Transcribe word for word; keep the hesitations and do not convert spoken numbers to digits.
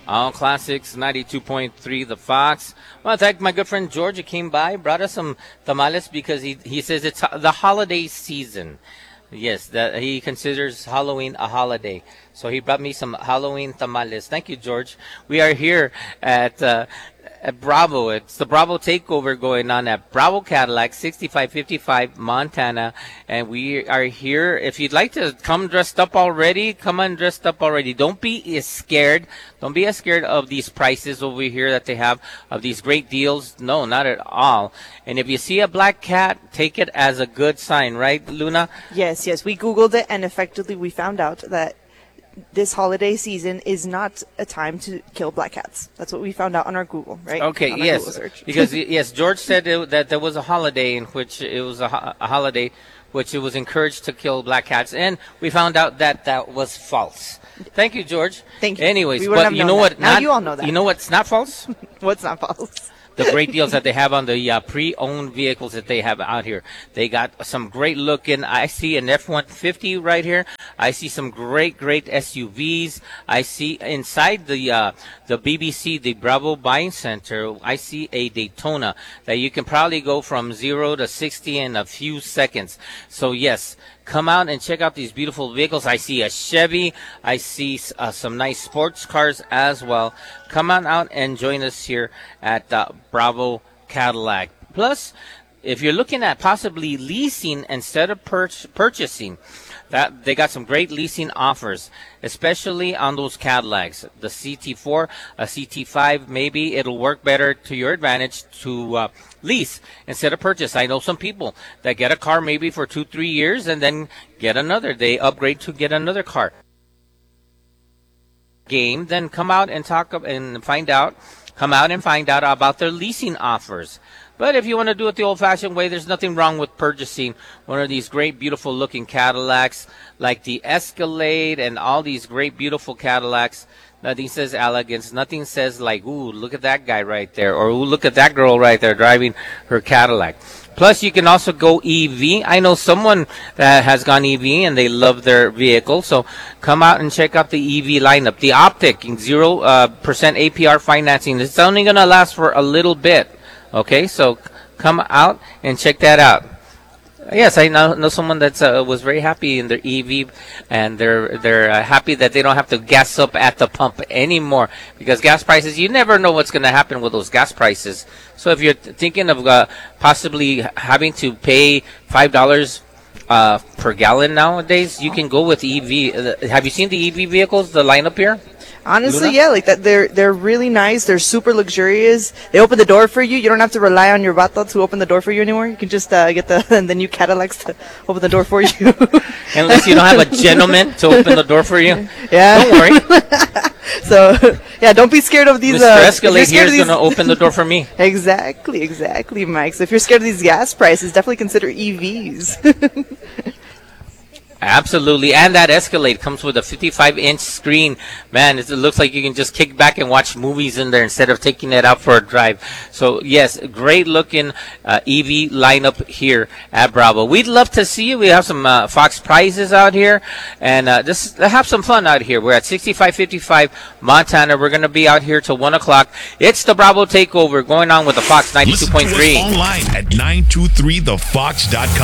All Classics ninety-two point three The Fox. I want to thank my good friend George who came by, brought us some tamales because he, he says it's the holiday season. Yes, that he considers Halloween a holiday. So he brought me some Halloween tamales. Thank you, George. We are here at uh, at Bravo. It's the Bravo takeover going on at Bravo Cadillac, sixty-five fifty-five Montana. And we are here. If you'd like to come dressed up already, come on dressed up already. Don't be as scared. Don't be as scared of these prices over here that they have, of these great deals. No, not at all. And if you see a black cat, take it as a good sign, right, Luna? Yes, yes. We Googled it, and effectively we found out that this holiday season is not a time to kill black cats. That's what we found out on our Google, right? Okay, on yes. Because, yes, George said it, that there was a holiday in which it was a, ho- a holiday which it was encouraged to kill black cats. And we found out that that was false. Thank you, George. Thank you. Anyways, but you know that. what? Now Not, you all know that. You know what's not false? What's not false? The great deals that they have on the uh, pre-owned vehicles that they have out here. They got some great looking. I see an F one fifty right here. I see some great, great S U Vs. I see inside the uh, the B B C, the Bravo Buying Center, I see a Daytona that you can probably go from zero to sixty in a few seconds. So yes, come out and check out these beautiful vehicles. I see a Chevy. I see uh, some nice sports cars as well. Come on out and join us here at uh, Bravo Cadillac. Plus, if you're looking at possibly leasing instead of pur- purchasing, that they got some great leasing offers, especially on those Cadillacs. The C T four, a C T five, maybe it'll work better to your advantage to uh, lease instead of purchase. I know some people that get a car maybe for two, three years and then get another. They upgrade to get another car. Game, then come out and talk and find out, come out and find out about their leasing offers. But if you want to do it the old-fashioned way, there's nothing wrong with purchasing one of these great, beautiful-looking Cadillacs, like the Escalade and all these great, beautiful Cadillacs. Nothing says elegance. Nothing says like, ooh, look at that guy right there, or ooh, look at that girl right there driving her Cadillac. Plus, you can also go E V. I know someone that has gone E V and they love their vehicle. So come out and check out the E V lineup. The Optic, zero uh, percent A P R financing. It's only going to last for a little bit. Okay, so come out and check that out. Yes, I know, know someone that uh, was very happy in their E V, and they're they're uh, happy that they don't have to gas up at the pump anymore, because gas prices, you never know what's going to happen with those gas prices. So if you're thinking of uh, possibly having to pay five dollars uh, per gallon nowadays, you can go with E V. Uh, have you seen the E V vehicles, the lineup here? Honestly, Luna? yeah, like that. They're they're really nice. They're super luxurious. They open the door for you. You don't have to rely on your vato to open the door for you anymore. You can just uh, get the the new Cadillacs to open the door for you. Unless you don't have a gentleman to open the door for you. Yeah. Don't worry. So yeah, don't be scared of these. Mister Uh, Escalade here is going to open the door for me. Exactly, exactly, Mike. So if you're scared of these gas prices, definitely consider E Vs. Absolutely, and that Escalade comes with a fifty-five inch screen. Man, it looks like you can just kick back and watch movies in there instead of taking it out for a drive. So, yes, great looking uh, E V lineup here at Bravo. We'd love to see you. We have some uh, Fox prizes out here, and uh, just have some fun out here. We're at sixty-five fifty-five Montana. We're going to be out here till one o'clock. It's the Bravo Takeover going on with the Fox ninety-two point three. Listen to us online at nine two three the fox dot com.